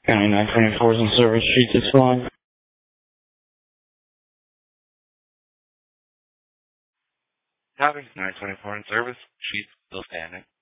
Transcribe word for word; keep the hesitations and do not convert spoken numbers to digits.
County nine twenty-four is in service, street six one. Copy, nine twenty-four in service, she's still standing.